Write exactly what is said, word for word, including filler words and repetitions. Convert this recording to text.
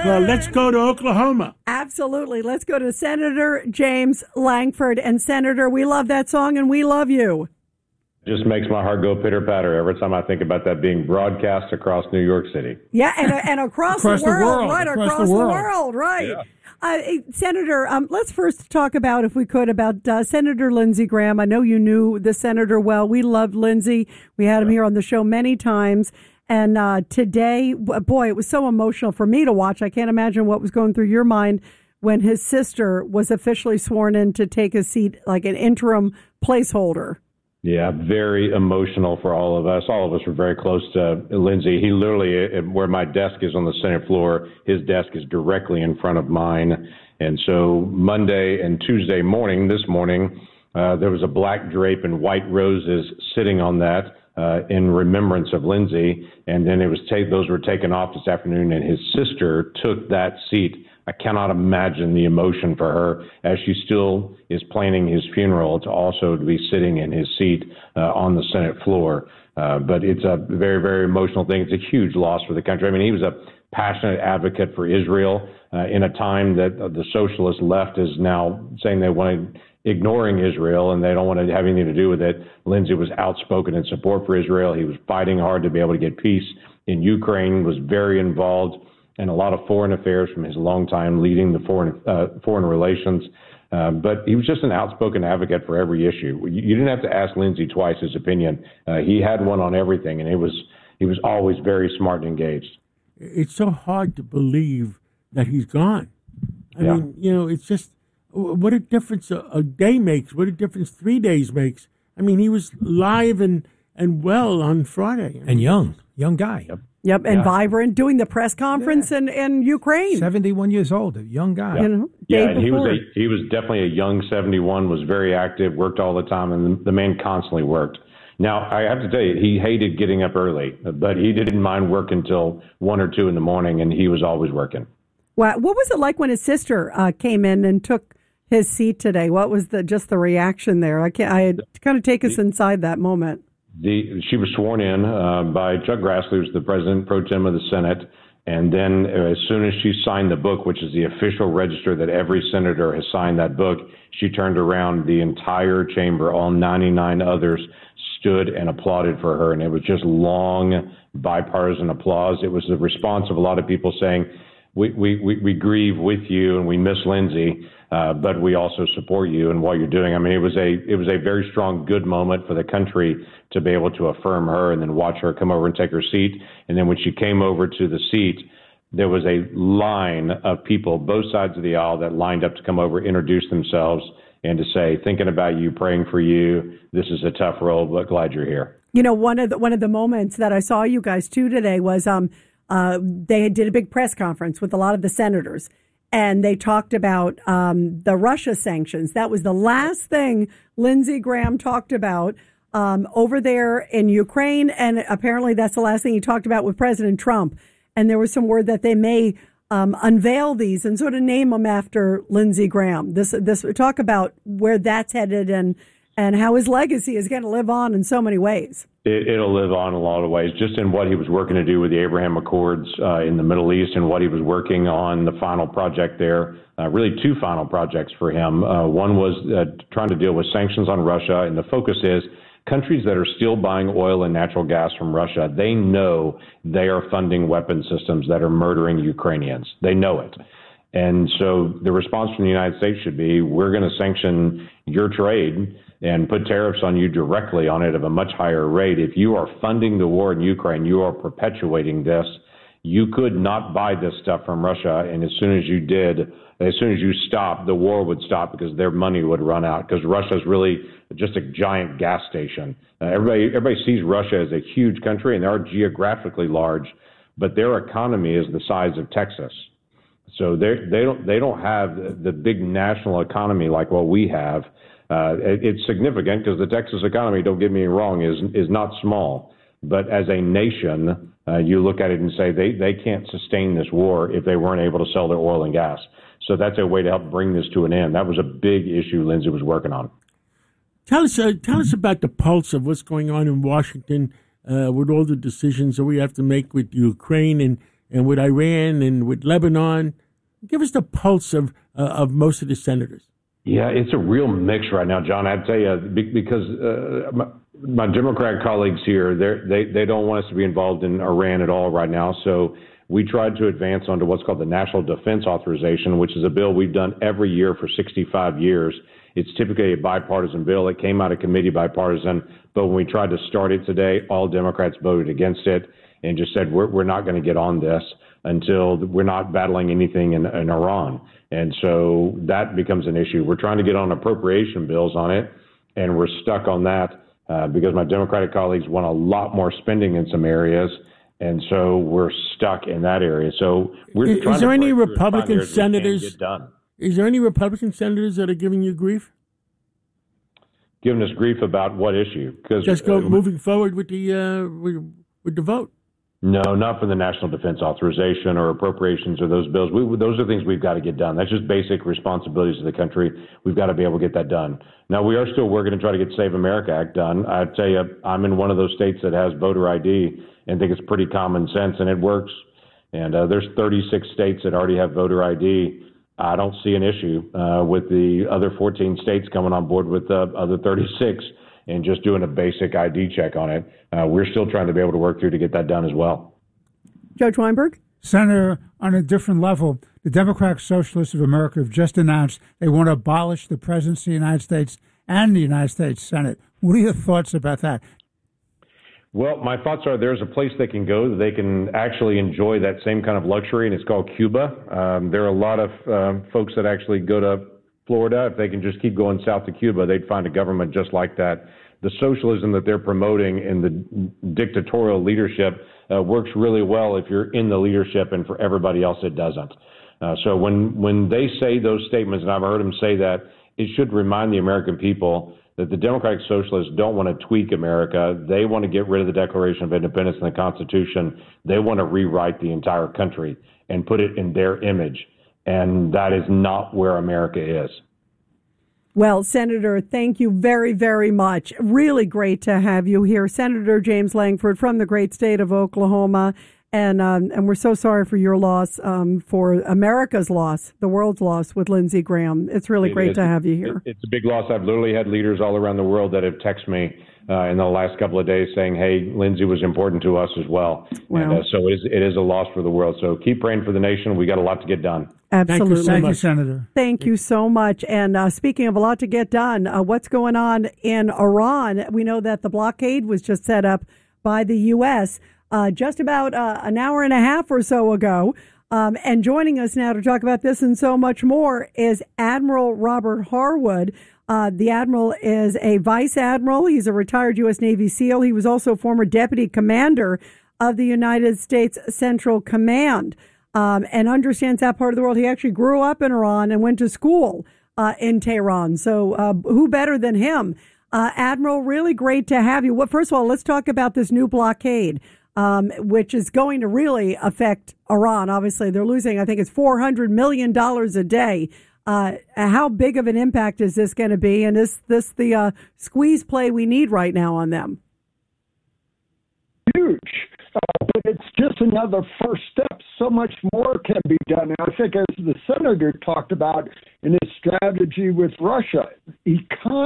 Well, let's go to Oklahoma. Absolutely. Let's go to Senator James Lankford. And Senator, we love that song and we love you. Just makes my heart go pitter-patter every time I think about that being broadcast across New York City. Yeah, and, and across, across the, world, the world, right, across, across the, world. the world, right. Yeah. Uh, Senator, um, let's first talk about, if we could, about uh, Senator Lindsey Graham. I know you knew the senator well. We loved Lindsey. We had him here on the show many times. And uh, today, boy, it was so emotional for me to watch. I can't imagine what was going through your mind when his sister was officially sworn in to take a seat, like an interim placeholder. Yeah, very emotional for all of us. All of us were very close to Lindsey. He literally, where my desk is on the Senate floor, his desk is directly in front of mine. And so Monday and Tuesday morning, this morning, uh, there was a black drape and white roses sitting on that uh, in remembrance of Lindsey. And then it was ta- those were taken off this afternoon, and his sister took that seat. I cannot imagine the emotion for her as she still is planning his funeral to also to be sitting in his seat uh, on the Senate floor. Uh, but it's a very, very emotional thing. It's a huge loss for the country. I mean, he was a passionate advocate for Israel uh, in a time that uh, the socialist left is now saying they wanted ignoring Israel and they don't want to have anything to do with it. Lindsey was outspoken in support for Israel. He was fighting hard to be able to get peace in Ukraine, was very involved and a lot of foreign affairs from his long time leading the foreign uh, foreign relations. Uh, but he was just an outspoken advocate for every issue. You, you didn't have to ask Lindsey twice his opinion. Uh, he had one on everything, and it was he was always very smart and engaged. It's so hard to believe that he's gone. I Yeah. mean, you know, it's just what a difference a, a day makes, what a difference three days makes. I mean, he was live and, and well on Friday. And young, young guy. Yep. Yep, and Yeah. vibrant, doing the press conference Yeah. in, in Ukraine. seventy-one years old, a young guy. You know, Yeah, day and he was before. a, he was definitely a young seventy-one, was very active, worked all the time, and the, the man constantly worked. Now, I have to tell you, he hated getting up early, but he didn't mind working till one or two in the morning, and he was always working. Wow. What was it like when his sister uh, came in and took his seat today? What was the just the reaction there? I can't. I kind of take us inside that moment. The, she was sworn in uh, by Chuck Grassley, who's the president pro tem of the Senate. And then uh, as soon as she signed the book, which is the official register that every senator has signed that book, she turned around. The entire chamber, all ninety-nine others, stood and applauded for her. And it was just long bipartisan applause. It was the response of a lot of people saying, we, we, we, we grieve with you and we miss Lindsey. Uh, but we also support you and what you're doing. I mean, it was a it was a very strong, good moment for the country to be able to affirm her and then watch her come over and take her seat. And then when she came over to the seat, there was a line of people, both sides of the aisle, that lined up to come over, introduce themselves, and to say, thinking about you, praying for you. This is a tough role, but glad you're here. You know, one of the one of the moments that I saw you guys too today was um uh they did a big press conference with a lot of the senators. And they talked about um, the Russia sanctions. That was the last thing Lindsey Graham talked about um, over there in Ukraine. And apparently that's the last thing he talked about with President Trump. And there was some word that they may um, unveil these and sort of name them after Lindsey Graham. This, this talk about where that's headed and, and how his legacy is going to live on in so many ways. It, it'll live on in a lot of ways, just in what he was working to do with the Abraham Accords uh, in the Middle East and what he was working on, the final project there, uh, really two final projects for him. Uh, one was uh, trying to deal with sanctions on Russia, and the focus is countries that are still buying oil and natural gas from Russia, they know they are funding weapon systems that are murdering Ukrainians. They know it. And so the response from the United States should be, we're going to sanction your trade and put tariffs on you directly on it of a much higher rate. If you are funding the war in Ukraine, you are perpetuating this. You could not buy this stuff from Russia. And as soon as you did, as soon as you stopped, the war would stop because their money would run out, because Russia is really just a giant gas station. Uh, everybody, everybody sees Russia as a huge country, and they are geographically large, but their economy is the size of Texas. So they they don't they don't have the big national economy like what we have. Uh, it, it's significant because the Texas economy, don't get me wrong, is is not small. But as a nation, uh, you look at it and say they, they can't sustain this war if they weren't able to sell their oil and gas. So that's a way to help bring this to an end. That was a big issue Lindsey was working on. Tell us, uh, tell us about the pulse of what's going on in Washington uh, with all the decisions that we have to make with Ukraine and and with Iran and with Lebanon. Give us the pulse of uh, of most of the senators. Yeah, it's a real mix right now, John. I'd tell you, because uh, my, my Democrat colleagues here, they they don't want us to be involved in Iran at all right now. So we tried to advance onto what's called the National Defense Authorization, which is a bill we've done every year for sixty-five years. It's typically a bipartisan bill. It came out of committee bipartisan, but when we tried to start it today, all Democrats voted against it and just said, we're, we're not going to get on this until we're not battling anything in, in Iran. And so that becomes an issue. We're trying to get on appropriation bills on it, and we're stuck on that uh, because my Democratic colleagues want a lot more spending in some areas, and so we're stuck in that area. So we're is, trying is there to any break through Republican and find areas we senators? can't get done. Is there any Republican senators that are giving you grief? Giving us grief about what issue? Because just go uh, moving forward with the uh, with, with the vote. No, not for the National Defense Authorization or appropriations or those bills. We, those are things we've got to get done. That's just basic responsibilities of the country. We've got to be able to get that done. Now, we are still working to try to get Save America Act done. I tell you, I'm in one of those states that has voter I D and think it's pretty common sense, and it works. And uh, there's thirty-six states that already have voter I D. I don't see an issue uh, with the other fourteen states coming on board with the other thirty-six and just doing a basic I D check on it. Uh, we're still trying to be able to work through to get that done as well. Judge Weinberg? Senator, on a different level, the Democratic Socialists of America have just announced they want to abolish the presidency of the United States and the United States Senate. What are your thoughts about that? Well, my thoughts are there's a place they can go that they can actually enjoy that same kind of luxury, and it's called Cuba. Um, there are a lot of um, folks that actually go to Florida. If they can just keep going south to Cuba, they'd find a government just like that. The socialism that they're promoting in the dictatorial leadership uh, works really well if you're in the leadership, and for everybody else it doesn't. Uh, so when when they say those statements, and I've heard them say that, it should remind the American people that the Democratic Socialists don't want to tweak America. They want to get rid of the Declaration of Independence and the Constitution. They want to rewrite the entire country and put it in their image. And that is not where America is. Well, Senator, thank you very, very much. Really great to have you here. Senator James Lankford from the great state of Oklahoma. And um, and we're so sorry for your loss, um, for America's loss, the world's loss with Lindsey Graham. It's really It great is. to have you here. It, it's a big loss. I've literally had leaders all around the world that have texted me uh, in the last couple of days saying, hey, Lindsey was important to us as well. Wow. And uh, so it is, it is a loss for the world. So keep praying for the nation. We got a lot to get done. Absolutely. Thank you so Thank much. you, Senator. Thank you so much. And uh, speaking of a lot to get done, uh, what's going on in Iran? We know that the blockade was just set up by the U S Uh, just about uh, an hour and a half or so ago. Um, and joining us now to talk about this and so much more is Admiral Robert Harwood. Uh, the Admiral is a Vice Admiral. He's a retired U S Navy SEAL. He was also former Deputy Commander of the United States Central Command um, and understands that part of the world. He actually grew up in Iran and went to school uh, in Tehran. So uh, who better than him? Uh, Admiral, really great to have you. Well, first of all, let's talk about this new blockade. Um, which is going to really affect Iran. Obviously, they're losing, I think it's four hundred million dollars a day. Uh, how big of an impact is this going to be? And is this the uh, squeeze play we need right now on them? Huge. Uh, but it's just another first step. So much more can be done. And I think as the senator talked about in his strategy with Russia, econ-